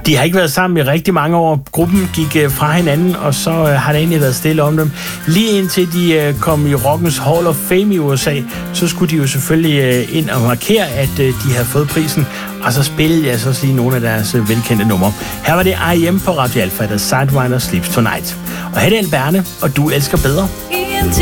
De har ikke været sammen i rigtig mange år. Gruppen gik fra hinanden, og så har det egentlig været stille om dem. Lige indtil de kom i Rockens Hall of Fame i USA, så skulle de jo selvfølgelig ind og markere, at de havde fået prisen. Og så spillede jeg så lige nogle af deres velkendte numre. Her var det R.E.M. på Radio Alpha, der Sidewinder Sleeps Tonight. Og her er det Alberne, og du elsker bedre.